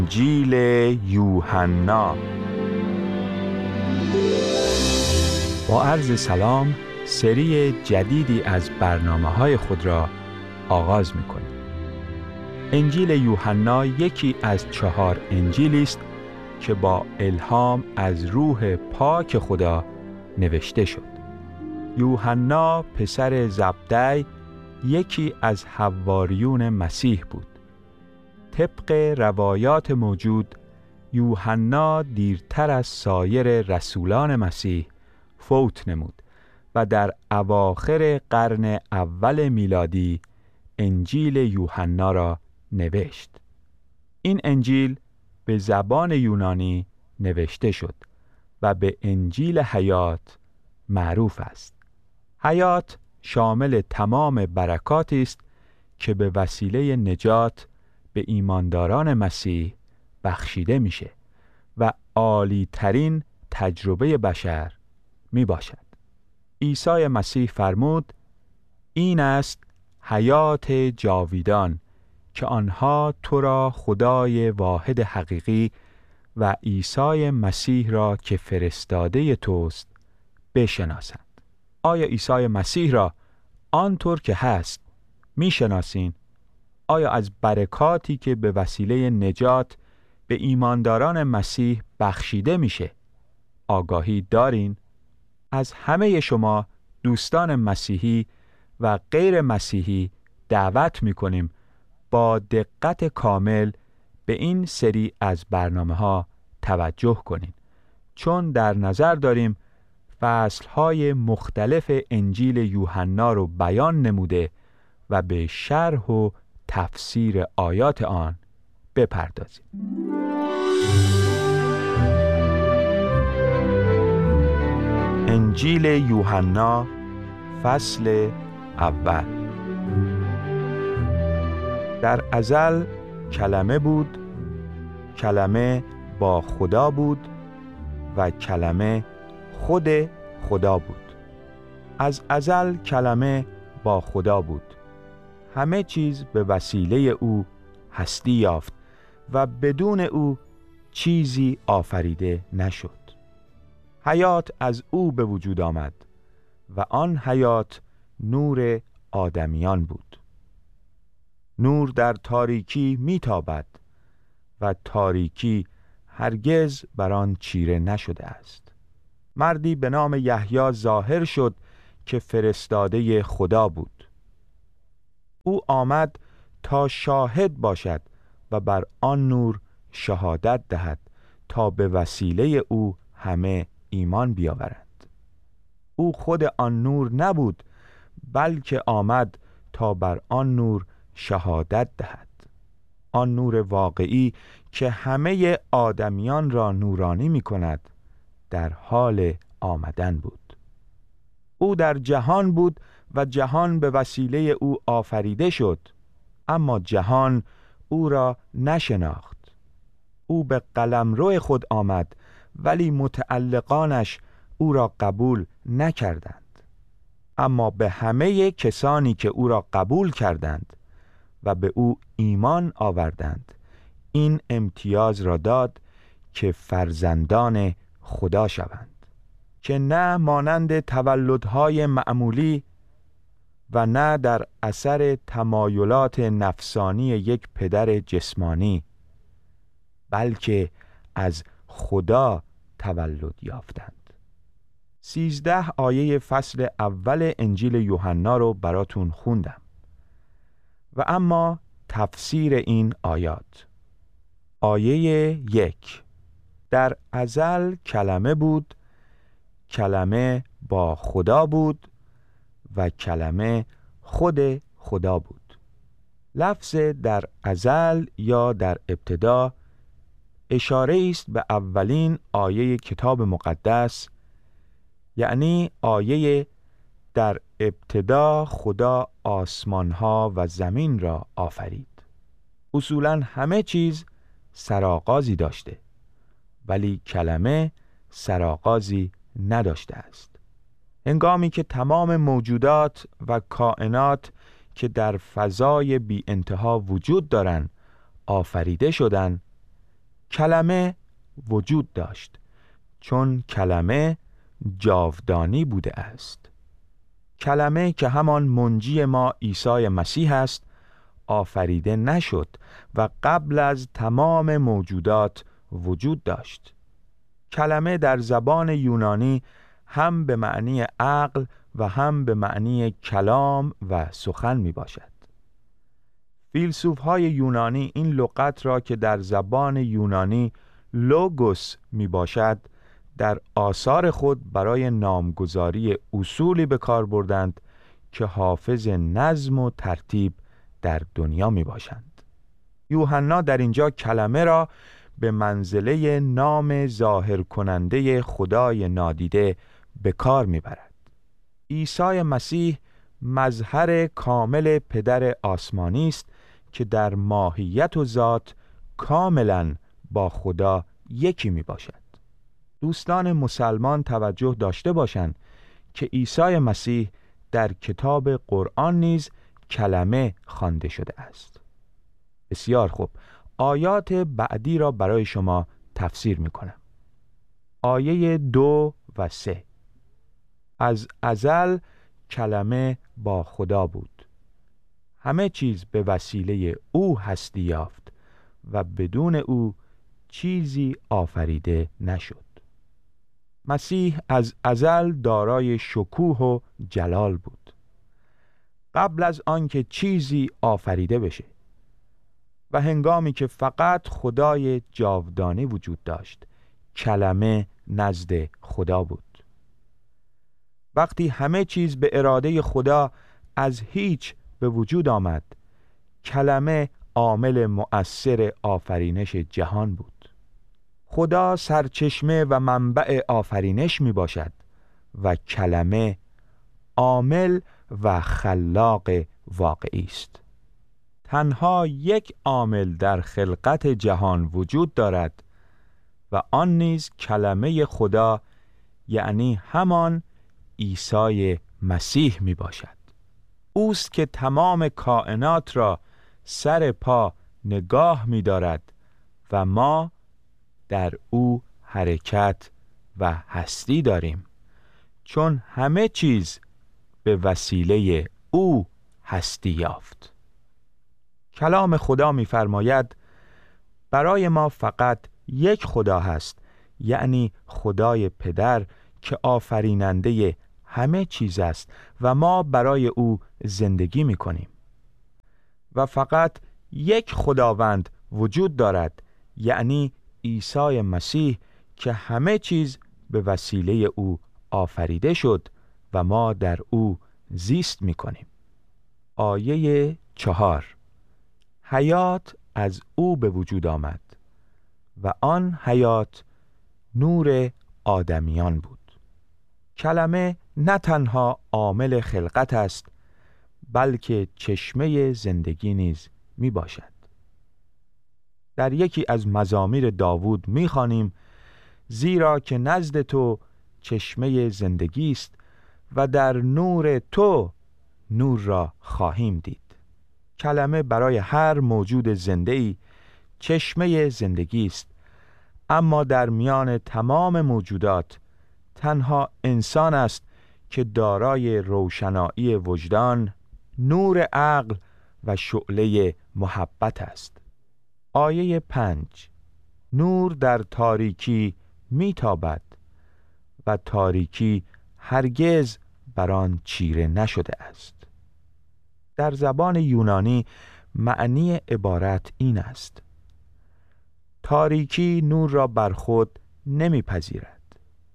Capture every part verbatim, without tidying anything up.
انجیل یوحنا. با عرض سلام، سری جدیدی از برنامه‌های خود را آغاز می‌کنیم. انجیل یوحنا یکی از چهار انجیلی است که با الهام از روح پاک خدا نوشته شد. یوحنا پسر زبدی یکی از حواریون مسیح بود. طبق روایات موجود، یوحنا دیرتر از سایر رسولان مسیح فوت نمود و در اواخر قرن اول میلادی انجیل یوحنا را نوشت. این انجیل به زبان یونانی نوشته شد و به انجیل حیات معروف است. حیات شامل تمام برکاتی است که به وسیله نجات به ایمانداران مسیح بخشیده میشه و عالی ترین تجربه بشر می باشد. عیسی مسیح فرمود: این است حیات جاویدان که آنها تو را خدای واحد حقیقی و عیسی مسیح را که فرستاده توست بشناسند. آیا عیسی مسیح را آنطور که هست می شناسین؟ آیا از برکاتی که به وسیله نجات به ایمانداران مسیح بخشیده میشه آگاهی دارین؟ از همه شما دوستان مسیحی و غیر مسیحی دعوت میکنیم با دقت کامل به این سری از برنامه‌ها توجه کنین، چون در نظر داریم فصل‌های مختلف انجیل یوحنا رو بیان نموده و به شرح و تفسیر آیات آن بپردازیم. انجیل یوحنا فصل اول. در ازل کلمه بود، کلمه با خدا بود و کلمه خود خدا بود. از ازل کلمه با خدا بود. همه چیز به وسیله او هستی یافت و بدون او چیزی آفریده نشد. حیات از او به وجود آمد و آن حیات نور آدمیان بود. نور در تاریکی میتابد و تاریکی هرگز بر آن چیره نشده است. مردی به نام یحیی ظاهر شد که فرستاده خدا بود. او آمد تا شاهد باشد و بر آن نور شهادت دهد تا به وسیله او همه ایمان بیاورند. او خود آن نور نبود، بلکه آمد تا بر آن نور شهادت دهد. آن نور واقعی که همه آدمیان را نورانی می کند در حال آمدن بود. او در جهان بود و جهان به وسیله او آفریده شد، اما جهان او را نشناخت. او به قلمرو خود آمد، ولی متعلقانش او را قبول نکردند. اما به همه کسانی که او را قبول کردند و به او ایمان آوردند، این امتیاز را داد که فرزندان خدا شوند، که نه مانند تولدهای معمولی و نه در اثر تمایلات نفسانی یک پدر جسمانی، بلکه از خدا تولد یافتند. سیزده آیه فصل اول انجیل یوحنا رو براتون خوندم و اما تفسیر این آیات. آیه یک: در ازل کلمه بود، کلمه با خدا بود و کلمه خود خدا بود. لفظ در ازل یا در ابتدا اشاره است به اولین آیه کتاب مقدس، یعنی آیه در ابتدا خدا آسمانها و زمین را آفرید. اصولاً همه چیز سرآغازی داشته، ولی کلمه سرآغازی نداشته است. هنگامی که تمام موجودات و کائنات که در فضای بی انتها وجود دارند آفریده شدند، کلمه وجود داشت، چون کلمه جاودانی بوده است. کلمه که همان منجی ما عیسی مسیح است، آفریده نشد و قبل از تمام موجودات وجود داشت. کلمه در زبان یونانی هم به معنی عقل و هم به معنی کلام و سخن می باشد. فیلسوف‌های یونانی این لغت را که در زبان یونانی لوگوس می باشد در آثار خود برای نامگذاری اصولی به کار بردند که حافظ نظم و ترتیب در دنیا می باشند. یوحنا در اینجا کلمه را به منزله نام ظاهر کننده خدای نادیده به کار می برد. عیسی مسیح مظهر کامل پدر آسمانی است که در ماهیت و ذات کاملا با خدا یکی می باشد. دوستان مسلمان توجه داشته باشند که عیسی مسیح در کتاب قرآن نیز کلمه خوانده شده است. بسیار خوب، آیات بعدی را برای شما تفسیر می کنم. آیه دو و سه: از ازل کلمه با خدا بود، همه چیز به وسیله او هستی یافت و بدون او چیزی آفریده نشد. مسیح از ازل دارای شکوه و جلال بود، قبل از آنکه چیزی آفریده بشه، و هنگامی که فقط خدای جاودانی وجود داشت، کلمه نزد خدا بود. وقتی همه چیز به اراده خدا از هیچ به وجود آمد، کلمه عامل مؤثر آفرینش جهان بود. خدا سرچشمه و منبع آفرینش می باشد و کلمه عامل و خلاق واقعی است. تنها یک عامل در خلقت جهان وجود دارد و آن نیز کلمه خدا، یعنی همان عیسی مسیح می باشد. اوست که تمام کائنات را سر پا نگاه می دارد و ما در او حرکت و هستی داریم، چون همه چیز به وسیله او هستی یافت. کلام خدا می فرماید برای ما فقط یک خدا هست، یعنی خدای پدر که آفریننده همه چیز است و ما برای او زندگی می کنیم. و فقط یک خداوند وجود دارد، یعنی عیسی مسیح که همه چیز به وسیله او آفریده شد و ما در او زیست می کنیم. آیه چهار: حیات از او به وجود آمد و آن حیات نور آدمیان بود. کلمه نه تنها عامل خلقت است، بلکه چشمه زندگی نیز می باشد. در یکی از مزامیر داوود می خوانیم: زیرا که نزد تو چشمه زندگی است و در نور تو نور را خواهیم دید. کلمه برای هر موجود زنده‌ای چشمه زندگی است، اما در میان تمام موجودات تنها انسان است که دارای روشنایی وجدان، نور عقل و شعله محبت است. آیه پنج: نور در تاریکی میتابد و تاریکی هرگز بر آن چیره نشده است. در زبان یونانی معنی عبارت این است: تاریکی نور را بر خود نمیپذیرد.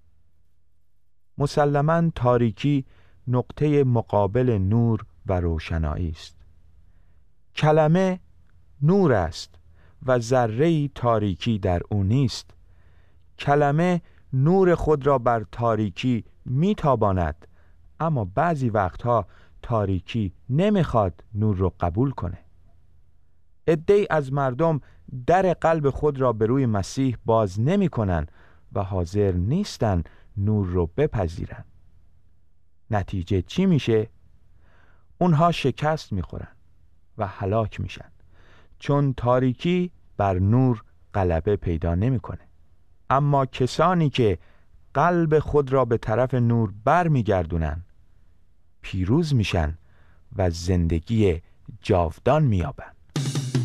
مسلماً تاریکی نقطه مقابل نور و روشنایی است. کلمه نور است و ذره‌ای تاریکی در او نیست. کلمه نور خود را بر تاریکی میتاباند، اما بعضی وقتها تاریکی نمیخواد نور رو قبول کنه. عده‌ای از مردم در قلب خود را به روی مسیح باز نمی کنن و حاضر نیستن نور رو بپذیرن. نتیجه چی میشه؟ اونها شکست میخورن و هلاک میشن، چون تاریکی بر نور غلبه پیدا نمیکنه. اما کسانی که قلب خود را به طرف نور برمیگردونن پیروز میشن و زندگی جاودان میابن.